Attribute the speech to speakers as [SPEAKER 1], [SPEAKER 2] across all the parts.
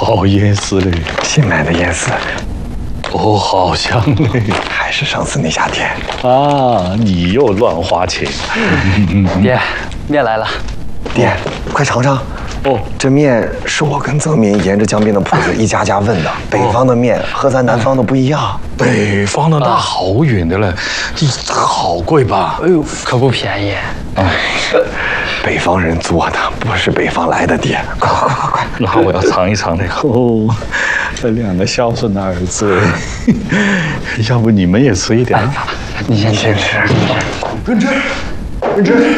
[SPEAKER 1] 好腌丝嘞！
[SPEAKER 2] 新买的腌丝，
[SPEAKER 1] 哦，好香嘞！
[SPEAKER 2] 还是上次那家店
[SPEAKER 1] 啊，你又乱花钱。
[SPEAKER 3] 爹，面来了。
[SPEAKER 2] 爹，快尝尝。
[SPEAKER 1] 哦，
[SPEAKER 2] 这面是我跟泽民沿着江边的铺子一家家问的，北方的面和咱南方的不一样。
[SPEAKER 1] 北方的那好远的了，好贵吧？
[SPEAKER 3] 哎呦，可不便宜。
[SPEAKER 2] 北方人做的，不是北方来的，爹。快！
[SPEAKER 1] 那我要尝一尝那个。哦，这两个孝顺的儿子，要不你们也吃一点？
[SPEAKER 3] 你先吃。
[SPEAKER 2] 认真。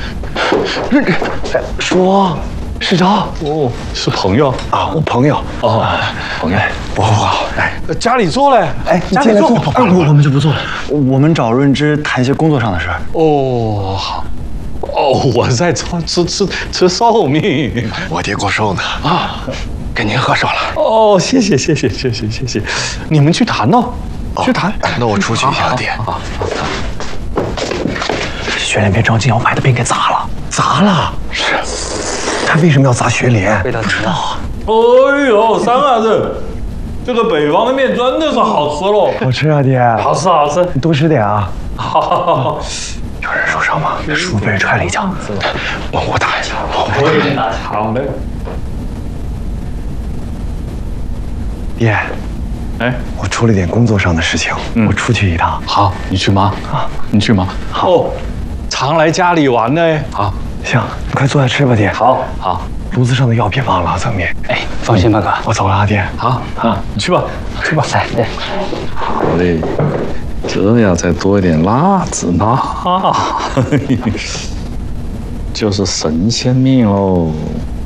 [SPEAKER 2] 说。世昭
[SPEAKER 1] 哦，是朋友
[SPEAKER 2] 啊，我朋友
[SPEAKER 1] 哦，朋友，
[SPEAKER 2] 不，
[SPEAKER 1] 哎，家里坐嘞，
[SPEAKER 4] 哎，
[SPEAKER 1] 家里坐，
[SPEAKER 4] 我们就不做了，我们找润之谈一些工作上的事儿。
[SPEAKER 1] 哦，好，哦，我在吃寿命，
[SPEAKER 2] 我爹过寿呢
[SPEAKER 1] 啊，
[SPEAKER 2] 跟您喝寿了。
[SPEAKER 1] 哦，谢谢，你们去谈哦，去谈。
[SPEAKER 2] 那我出去一下，爹。
[SPEAKER 4] 雪莲被张金瑶买的饼给砸了。
[SPEAKER 2] 砸了？是。他为什么要砸雪莲？
[SPEAKER 3] 味道怎么样？
[SPEAKER 1] 哎呦，三儿子，这个北方的面真的是好吃喽！
[SPEAKER 2] 好吃啊，爹！
[SPEAKER 1] 好吃，
[SPEAKER 2] 你多吃点啊！
[SPEAKER 1] 好，
[SPEAKER 2] 有人受伤吗？叔被人踹了一脚，我打一下。
[SPEAKER 1] 我也打。好嘞。
[SPEAKER 2] 爹，
[SPEAKER 1] 哎，
[SPEAKER 2] 我出了点工作上的事情，我出去一趟。
[SPEAKER 1] 好，你去忙啊，你去忙。好，常来家里玩呢。好。
[SPEAKER 2] 行，你快坐下吃吧，爹。
[SPEAKER 1] 好，
[SPEAKER 2] 炉子上的药别忘了，泽民。
[SPEAKER 3] 哎，放心吧，哥。
[SPEAKER 2] 我走了啊，爹。
[SPEAKER 1] 好，你去吧。
[SPEAKER 3] 来，爹。
[SPEAKER 1] 好嘞，这要再多一点辣子呢，就是神仙面喽。